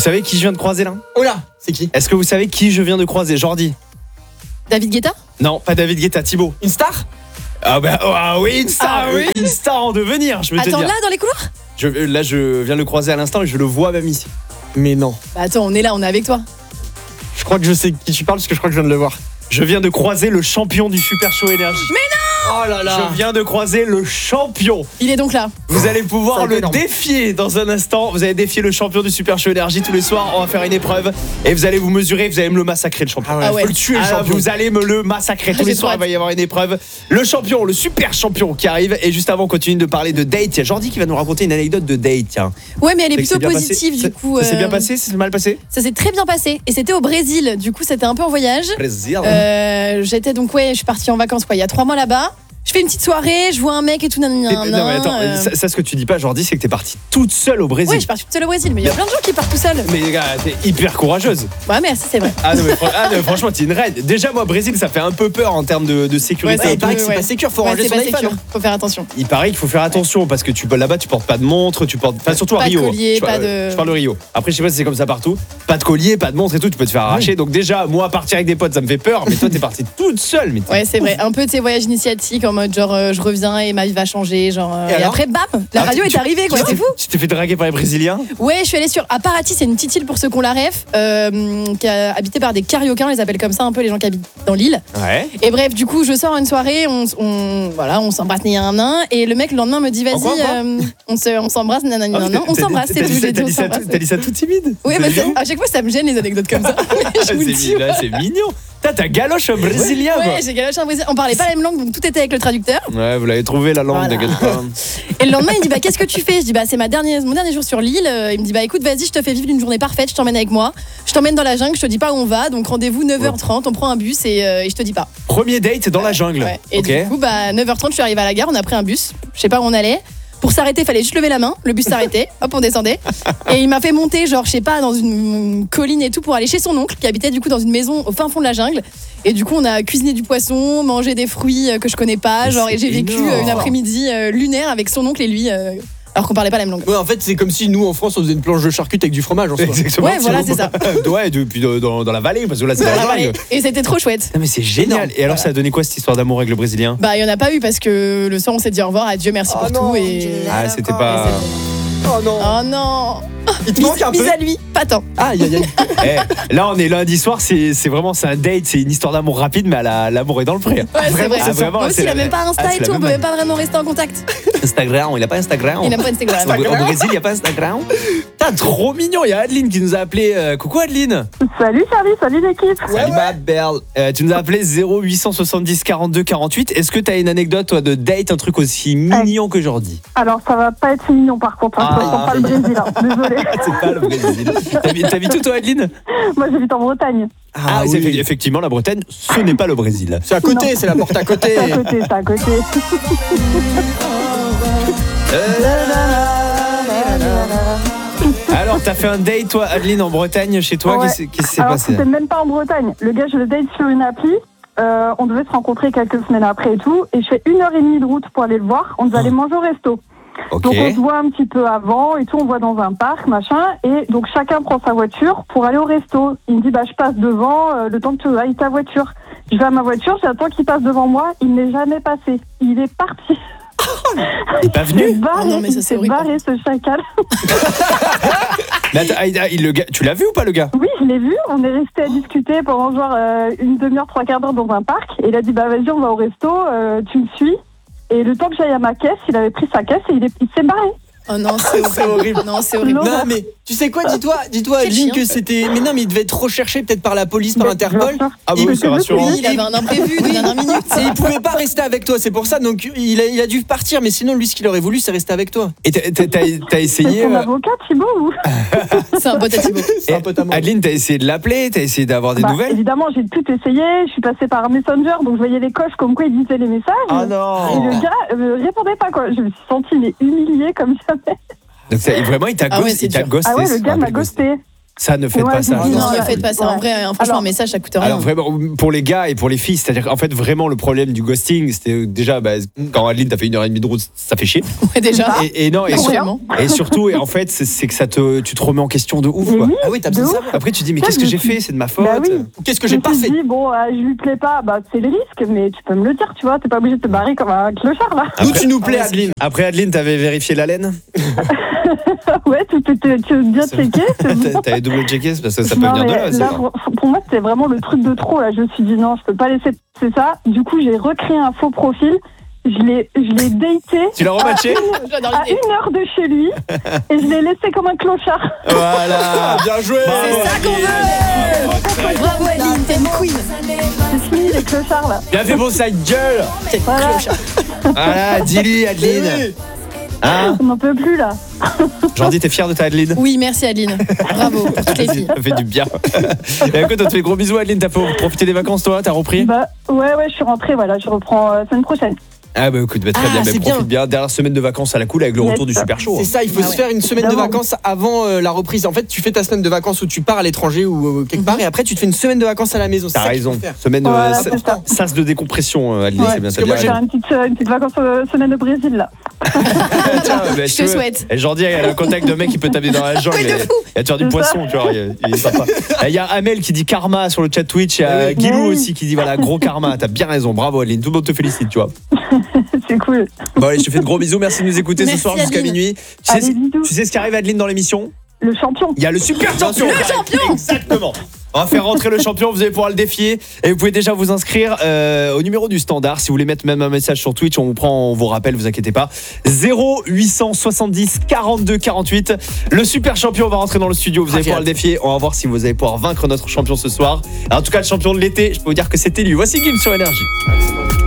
savez qui je viens de croiser là? Oh là, c'est qui? Est-ce que vous savez qui je viens de croiser? Jordi? David Guetta? Non, pas David Guetta, Thibaut. Une star? Oui, une star. Ah oui. Une star en devenir, je veux te Attends, dire. là, dans les couloirs? Là, je viens de le croiser à l'instant et je le vois même ici. Mais non. Bah attends, on est là, on est avec toi. Je crois que je sais qui tu parles parce que je crois que je viens de le voir. Je viens de croiser le champion du Super Show Énergie. Mais Oh là là. Je viens de croiser le champion. Il est donc là. Vous allez pouvoir Ça va être le énorme. défier dans un instant. Vous allez défier le champion du Super Show Énergie tous les soirs. On va faire une épreuve et vous allez vous mesurer. Vous allez me le massacrer, le champion. Ah ouais. Faut le tuer le champion. Vous allez me le massacrer tous les J'ai soirs. Il trop va y avoir une épreuve. Le champion, le super champion qui arrive. Et juste avant, on continue de parler de date. Il y a Jordi qui va nous raconter une anecdote de date. Tiens. Ouais, mais elle est C'est que plutôt c'est bien passé. positive du coup. Ça s'est bien passé? C'est mal passé? Ça s'est très bien passé. Et c'était au Brésil. Du coup, c'était un peu en voyage. Plaisir. J'étais donc, je suis partie en vacances, il y a 3 mois là-bas. Je fais une petite soirée, je vois un mec et tout. Non, mais attends, ça, ce que tu dis pas, Jordi, c'est que t'es partie toute seule au Brésil. Ouais, je suis partie toute seule au Brésil, mais il y a plein de gens qui partent tout seuls. Mais les gars, t'es hyper courageuse. Ouais, merci, c'est vrai. Ah non, mais franchement, t'es une reine. Déjà, moi, Brésil, ça fait un peu peur en termes de sécurité. Ouais, Il paraît que c'est ouais. pas sécure, faut Ouais, ranger c'est son pas iPhone. sécure, faut faire attention. Il paraît qu'il faut faire attention parce que là-bas, tu portes pas de montre, enfin surtout à Pas de Rio. collier, je, pas de- je parle de Rio. Après, je sais pas si c'est comme ça partout. Pas de collier, pas de montre et tout, tu peux te faire arracher. Donc déjà, moi, partir avec des potes, ça me fait peur. Mais toi, t'es partie toute seule. Mais Ouais, c'est vrai. Un peu de ces voyages initiatiques en mode genre je reviens et ma vie va changer. Genre, et alors après, bam, la radio est arrivée, quoi. C'est fou. Tu t'es fait draguer par les Brésiliens? Ouais, je suis allée sur Aparaty, c'est une petite île pour ceux qu'on la ref, qui est habitée par des cariocans, on les appelle comme ça un peu les gens qui habitent dans l'île. Ouais. Et bref, du coup, je sors à une soirée, on s'embrasse ni un nain, et le mec le lendemain me dit En quoi, vas-y, on s'embrasse, nanani, Ah, nanan, on s'embrasse, c'est tout. J'ai dit, on s'embrasse. T'as dit ça tout timide? Oui, C'est mais mignon. à chaque fois, ça me gêne les anecdotes comme ça. Je vous le dis. C'est mignon. T'as galoche brésilien, quoi. Ouais, j'ai galoché un brésilien. On parlait pas la même langue, donc tout était avec le traducteur. Ouais, vous l'avez trouvé la langue, Voilà. t'inquiète pas. Et le lendemain, il dit qu'est-ce que tu fais? Je dis c'est mon dernier jour sur l'île. Il me dit écoute, vas-y, je te fais vivre une journée parfaite, je t'emmène avec moi. Je t'emmène dans la jungle, je te dis pas où on va, donc rendez-vous 9h30, on prend un bus et je te dis pas. Premier date dans la jungle. Ouais. Et Ok. du coup, 9h30, je suis arrivée à la gare, on a pris un bus. Je sais pas où on allait. Pour s'arrêter, il fallait juste lever la main. Le bus s'arrêtait. Hop, on descendait. Et il m'a fait monter, genre, je sais pas, dans une colline et tout pour aller chez son oncle qui habitait du coup dans une maison au fin fond de la jungle. Et du coup, on a cuisiné du poisson, mangé des fruits que je connais pas. Mais Genre, et c'est j'ai vécu énorme. une après-midi lunaire avec son oncle et lui, alors qu'on parlait pas la même langue. Ouais, en fait, c'est comme si nous en France on faisait une planche de charcute avec du fromage en soi. Exactement. Ouais, voilà, c'est ça. Ouais, et puis dans la vallée, parce que là, c'est Dans la la vallée. jungle. Et c'était trop chouette. Non, mais c'est génial. Énorme. Et alors, Voilà. ça a donné quoi cette histoire d'amour avec le Brésilien? Il y en a pas eu parce que le soir on s'est dit au revoir, adieu, merci Oh pour non, tout. Et... Ah, c'était pas. Oh non. Oh non. Il te manque un peu. Mise à lui, pas tant. Aïe aïe aïe. Là, on est lundi soir, c'est vraiment c'est un date, c'est une histoire d'amour rapide, mais l'amour est dans le pré. Ouais, c'est vrai. Ah, vraiment, Moi aussi, c'est il a la- même pas Insta ah, c'est et la tout, on même peut même manière. pas vraiment rester en contact. Instagram, il a pas Instagram. Il n'a pas Instagram. Au Brésil, il n'y a pas Instagram. T'as trop mignon. Il y a Adeline qui nous a appelé. Coucou Adeline. Salut Charlie, salut l'équipe. Salut ma belle. Tu nous as appelé 0870 42 48. Est-ce que t'as une anecdote toi de date, un truc aussi mignon que Jordi? Alors ça va pas être mignon par contre, hein, Ah. ça sent pas le Brésil, hein. Désolé. C'est pas le Brésil. T'habites où toi Adeline? Moi j'habite en Bretagne. Ah, oui. c'est effectivement la Bretagne, ce n'est pas le Brésil. C'est à côté, c'est la porte à côté. C'est à côté. Alors t'as fait un date toi Adeline en Bretagne chez toi, Ouais. qu'est-ce qui s'est Alors passé? c'était même pas en Bretagne. Le gars, je le date sur une appli. On devait se rencontrer quelques semaines après et tout. Et je fais 1h30 de route pour aller le voir. On devait aller manger au resto. Ok. Donc on se voit un petit peu avant et tout, on voit dans un parc, machin, et donc chacun prend sa voiture pour aller au resto. Il me dit je passe devant le temps que tu ailles ta voiture. Je vais à ma voiture, j'attends qu'il passe devant moi, il n'est jamais passé. Il est parti. Il est pas Il s'est venu? barré, Oh non, mais ça, il c'est s'est horrible. barré ce chacal. Mais attends, le gars, tu l'as vu ou pas le gars? Oui, je l'ai vu, on est resté à discuter pendant genre une demi-heure, 3/4 d'heure dans un parc, et il a dit vas-y on va au resto, tu me suis. Et le temps que j'aille à ma caisse, il avait pris sa caisse et il s'est barré. Oh non, c'est horrible. Non, c'est horrible. Non. Non mais tu sais quoi, dis-toi Quel Adeline chien. que c'était. Mais non mais il devait être recherché peut-être par la police, par Interpol. Ah Il- bon, c'est rassurant. Oui, il avait un imprévu de dernière minute. Et il pouvait pas rester avec toi, c'est pour ça. Donc il a dû partir, mais sinon lui ce qu'il aurait voulu c'est rester avec toi. Et t'as essayé C'est son avocat, Thibaut ou C'est un pote à Thibaut. C'est un pote à moi. Adeline, t'as essayé de l'appeler, t'as essayé d'avoir des nouvelles? Évidemment, j'ai tout essayé. Je suis passée par Messenger, donc je voyais les coches comme quoi il disait les messages. Ah Et non. le gars répondait pas quoi. Je me suis sentie mais humiliée comme jamais. Donc vraiment il t'a Ah ouais, ghosté, c'est dur. Ah ouais, le gars m'a ghosté. Ça, ne faites Ouais, pas ça. je dis Non, ouais. ne faites pas ça. En vrai, franchement, Alors- un message, ça coûte rien. Alors vraiment, pour les gars et pour les filles, c'est-à-dire qu'en fait, vraiment, le problème du ghosting, c'était déjà, quand Adeline, t'as fait 1h30 de route, ça fait chier. Ouais, déjà. Et non, Actuellement. et surtout, et en fait, c'est que tu te remets en question de ouf, Mais quoi. oui, Ah oui, t'as de besoin de ouf. ça. Après, tu te dis, mais Ça, qu'est-ce que je j'ai me suis- fait? C'est de ma faute. Bah oui. Qu'est-ce que Je j'ai me pas suis fait? dit, bon, je lui plais pas, c'est le risque, mais tu peux me le dire, tu vois, t'es pas obligé de te barrer comme un clochard, là. D'où tu nous plais, Ah ouais, Adeline. Après, Adeline, t'avais vérifié la laine? Ouais, tu veux bien checker, c'est bon. T'avais double-checké, parce que ça peut Non, venir de mais là. c'est là, vrai. pour moi, c'était vraiment le truc de trop, là. Je me suis dit, non, je peux pas laisser passer ça. Du coup, j'ai recréé un faux profil. Je l'ai daté Tu l'as rematché? J'adore à l'idée. 1 heure de chez lui et je l'ai laissé comme un clochard. Voilà. Bien joué. C'est ça qu'on veut. Bravo, Adeline, t'es une queen. C'est fini les clochards, là. Bien fait pour sa gueule. T'es une Voilà. clochard. Voilà, dis-lui, Adeline. Oui. Hein? On n'en peut plus, là. Jordi, t'es fier de ta Adeline? Oui, merci, Adeline. Bravo pour toutes les filles. Ça fait du bien. Et écoute, on te fait gros bisous, Adeline. T'as profité des vacances, toi? T'as repris? Bah, ouais, je suis rentrée, voilà. Je reprends semaine prochaine. Ah bah écoute, très Ah, bien, mais c'est profite bien. Dernière semaine de vacances à la cool avec le Yes. retour du super show. C'est ça, il faut Ah se ouais. faire une semaine de Évidemment. vacances avant la reprise. En fait, tu fais ta semaine de vacances où tu pars à l'étranger ou quelque part et après tu te fais une semaine de vacances à la maison. C'est T'as ça qu'il faut raison. faire. Semaine Voilà, ça- c'est ça. sas de décompression, Adeline, Ouais, c'est bien, parce t'as que bien moi, Je vais raison. faire une petite vacances semaine au Brésil, là. Tiens, bah, Je tu te veux- souhaite. Et Jordi, il a le contact de mec qui peut t'amener dans la jungle. Il va te faire du C'est poisson, tu vois. Il est sympa. Il y a Amel qui dit karma sur le chat Twitch. Il y a Oui. Guilou Oui. aussi qui dit voilà, gros karma. T'as bien raison. Bravo, Adeline. Tout le monde te félicite, tu vois. C'est cool. Bon, allez, je te fais de gros bisous. Merci de nous écouter Merci, ce soir jusqu'à Adeline. minuit. Allez, bisous. Tu sais ce qui arrive, Adeline, dans l'émission? Le champion. Il y a le super champion. Le champion. Exactement. On va faire rentrer le champion, vous allez pouvoir le défier et vous pouvez déjà vous inscrire au numéro du standard. Si vous voulez mettre même un message sur Twitch, on vous rappelle, vous inquiétez pas. 0870 42 48. Le super champion va rentrer dans le studio, vous allez pouvoir le défier. On va voir si vous allez pouvoir vaincre notre champion ce soir. En tout cas, le champion de l'été, je peux vous dire que c'était lui. Voici Gims sur Énergie.